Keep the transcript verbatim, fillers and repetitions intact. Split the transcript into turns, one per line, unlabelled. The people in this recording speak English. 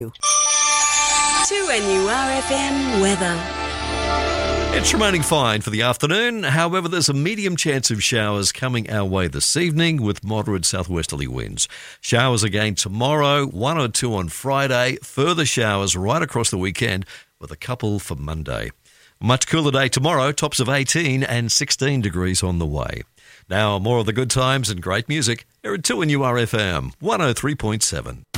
two N U R F M weather.
It's remaining fine for the afternoon. However, there's a medium chance of showers coming our way this evening with moderate southwesterly winds. Showers again tomorrow, one or two on Friday. Further showers right across the weekend with a couple for Monday. Much cooler day tomorrow, tops of eighteen and sixteen degrees on the way. Now, more of the good times and great music here at two N U R F M one oh three point seven.